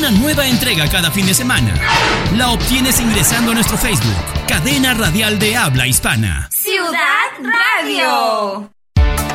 una nueva entrega cada fin de semana. La obtienes ingresando a nuestro Facebook, Cadena Radial de Habla Hispana. Ciudad Radio.